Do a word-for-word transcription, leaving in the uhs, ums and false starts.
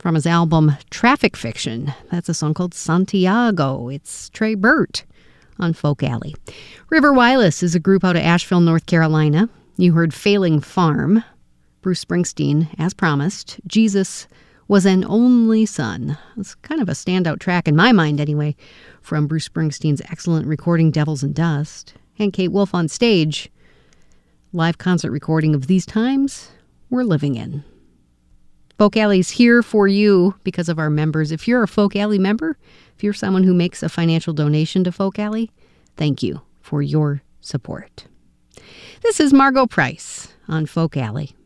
From his album Traffic Fiction, that's a song called Santiago. It's Trey Burt on Folk Alley. River Wireless is a group out of Asheville, North Carolina. You heard Failing Farm. Bruce Springsteen, as promised, Jesus Was an Only Son. It's kind of a standout track, in my mind anyway, from Bruce Springsteen's excellent recording Devils and Dust. And Kate Wolf on stage, live concert recording of These Times We're Living In. Folk Alley's here for you because of our members. If you're a Folk Alley member, if you're someone who makes a financial donation to Folk Alley, thank you for your support. This is Margo Price on Folk Alley.